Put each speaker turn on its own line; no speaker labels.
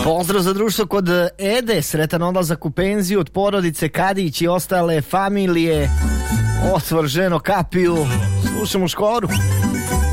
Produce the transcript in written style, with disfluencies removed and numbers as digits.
Pozdrav za društvo kod Ede, sretan odlazak u penziju od porodice Kadić i ostale familije. Otvor ženo kapiju, slušamo Škoru.